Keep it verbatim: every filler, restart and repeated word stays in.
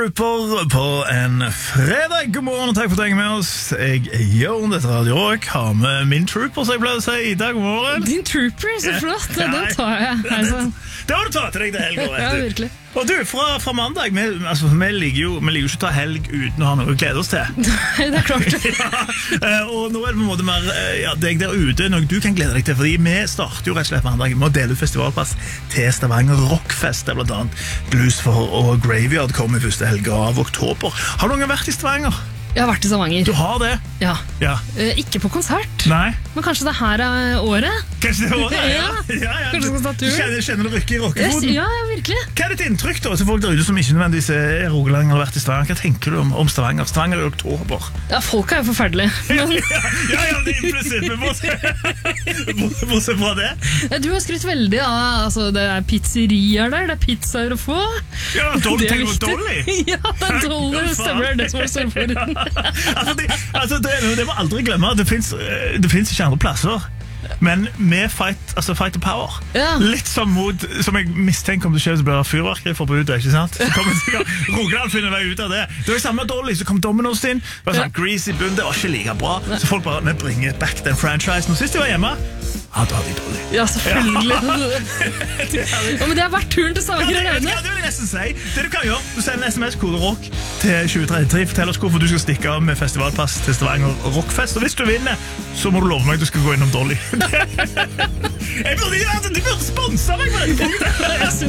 Trooper på en fredag. God morgen og takk for at du er med oss. Jeg er Jørn, dette er Radio Rock. Har med min trooper, så jeg pleier å si. Ida, god morgen. Din trooper, så flott. Ja, Den tar jeg. Altså. Det må du ta til deg til helg. Ja, virkelig. Og du, fra, fra mandag, vi, altså, vi liker jo vi liker jo ikke å ta helg uten å ha noe å glede oss til. Nei, det er klart. ja, og nå er det på en måte mer ja, deg der ute, noe du kan glede deg til. Fordi vi starter jo rett og slett mandag med å dele ut festivalpass til Stavanger Rockfest, der blant annet Blues for og Graveyard kommer i første helg av oktober. Har du noen vært i Stavanger? Jeg har vært i Stavanger. Du har det? Ja. Ja. Eh, ikke på konsert. Nei. Men kanskje det her er året? Kanskje det var det? Ja. ja, ja. Kanskje du skal ta Du turen? kjenner, kjenner du rykke i Yes, rockefoten? ja, virkelig. Hva er ditt inntrykk da, til folk der ute som ikke nødvendigvis er Rogaland eller vært i Stavanger? Hva tenker du om, om Stavanger? Stavanger er i oktober. Ja, folk er jo forferdelige. Ja, Men ja, ja, ja, det er implisitt, men bortsett bortsett fra det. ja, du har skrytt veldig av altså, det er pizzerier der, det er pizzaer å få. Ja, Dolly, Det er tenker du på viktig. Dolly? Ja, det er Dolly, Ja, det stemmer, det er det som er sørfor. altså, det, altså det, det må aldri glemme. Det finnes, eh, det finnes ikke andre plasser. Men med fight, altså fight og power. Ja. Litt som mot, som jeg mistenker om det skjer, så blir det fyrverkeriforbudet, ikke sant? Så kommer sikkert Rogaland finner vei ut av det. Det var i samme Dolly, så kom Domino's inn. Det var sånn greasy bunn, det var ikke like bra. Så folk bare, vi bringer back den franchisen. Og sist de var hjemme, ja, da hadde de Dolly. Ja, selvfølgelig. Ja, men det har vært turen til Ja, Stavanger det, alene. ja, det vil jeg nesten si. Det du kan gjøre, du sender en sms-kode rock til tjue trettitre. Fortell oss hvorfor du skal stikke av med festivalpass til Stavanger Rockfest. Og hvis du vinner, så må du love meg at du skal gå innom Dolly. Jeg burde, de burde sponse meg med dette punktet. Jeg synes